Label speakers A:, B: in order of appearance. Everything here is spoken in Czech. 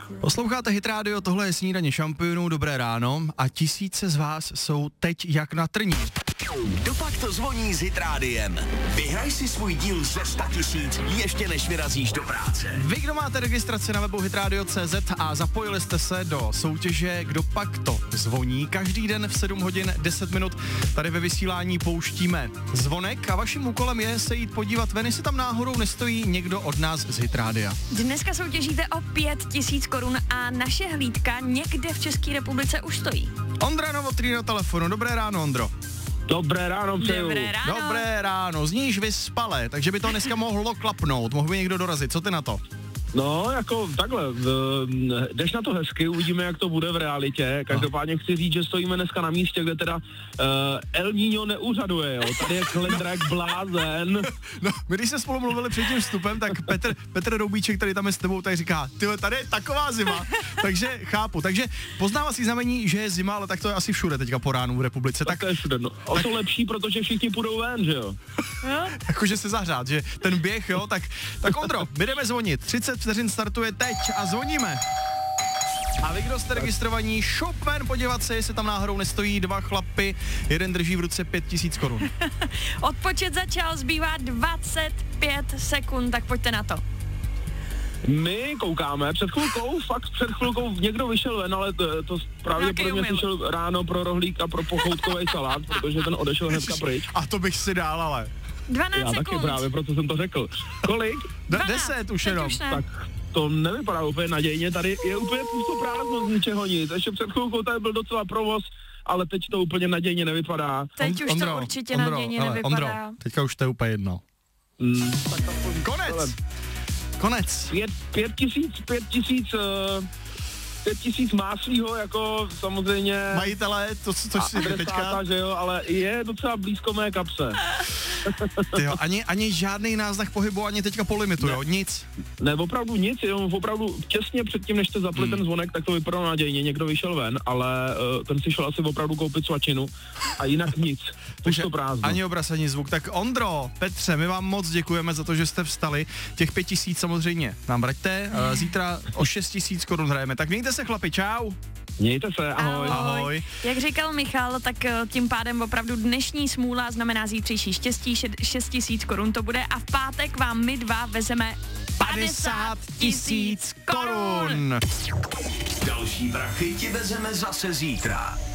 A: Posloucháte Hit Radio, tohle je Snídaně šampionů, dobré ráno a tisíce z vás jsou teď jak na trní.
B: Kdopak to zvoní s Hit Rádiem. Vyhraj si svůj díl ze 100 000 ještě než vyrazíš do práce.
A: Vy, kdo máte registraci na webu hitradio.cz a zapojili jste se do soutěže Kdopak to zvoní, každý den v 7 hodin 10 minut tady ve vysílání pouštíme zvonek a vaším úkolem je se jít podívat ven, jestli tam náhodou nestojí někdo od nás z Hit Rádia.
C: Dneska soutěžíte o 5000 korun a naše hlídka někde v České republice už stojí.
A: Ondra Novotný na telefonu, dobré ráno, Ondro.
D: Dobré ráno přeju.
C: Dobré ráno.
A: Dobré ráno, zníš vyspale, takže by to dneska mohlo klapnout, mohl by někdo dorazit, co ty na to?
D: No, jako takhle, jdeš na to hezky, uvidíme, jak to bude v realitě. Každopádně chci říct, že stojíme dneska na místě, kde teda El Niño neúřaduje, jo. Tady je kalendra jak blázen.
A: No, my když jsme spolu mluvili před tím vstupem, tak Petr Roubíček, který tam je s tebou, tak říká, tyhle, tady je taková zima, takže chápu. Takže poznávací znamení, že je zima, ale tak to je asi všude teďka po ránu v republice.
D: Tak to je všude, no. O to lepší, protože všichni půjdou ven, že jo.
A: Jakože se zahřát, že ten běh, jo, tak Ondro, my jdeme zvonit, 30 vteřin startuje teď a zvoníme. A vy, kdo jste registrovaní, šup ven podívat se, jestli tam náhodou nestojí dva chlapy, jeden drží v ruce 5000 korun.
C: Odpočet začal, zbývá 25 sekund, tak pojďte na to.
D: My koukáme, před chvilkou někdo vyšel ven, ale to pravděpodobně slyšel ráno pro rohlík a pro pochoutkový salát, protože ten odešel hnedka pryč.
A: A to bych si dál, ale.
C: 12
D: Já
C: sekund.
D: taky právě, proto jsem to řekl. Kolik?
A: 10 už jenom.
D: Tak to nevypadá úplně nadějně, tady je úplně pustoprázdno z ničeho nic. Ještě před chvilkou tady byl docela provoz, ale teď to úplně nadějně nevypadá.
C: Teď už to určitě nadějně nevypadá.
A: Ondro, teďka už to je úplně jedno.
D: Tak
A: Konec.
D: 5000 máslího, jako samozřejmě
A: Majitelé, což si teďka.
D: Že jo, ale je docela blízko mé kapse.
A: Tyjo, ani žádný náznak pohybu, ani teďka po limitu, jo, nic.
D: Ne, opravdu nic, jenom opravdu těsně předtím, než jste zapli ten zvonek, tak to vypadalo nadějně, někdo vyšel ven, ale ten si šel asi opravdu koupit svačinu a jinak nic, pusto prázdno.
A: Ani obraz, ani zvuk. Tak Ondro, Petře, my vám moc děkujeme za to, že jste vstali. Těch 5000 samozřejmě nám vraťte, zítra o 6000 korun hrajeme. Tak mějte se, chlapi, čau.
D: Mějte se, ahoj.
A: Ahoj.
C: Jak říkal Michal, tak tím pádem opravdu dnešní smůla znamená zítřejší štěstí, 6000 korun to bude a v pátek vám my dva vezeme 50 000 korun.
B: Další prachy ti vezeme zase zítra.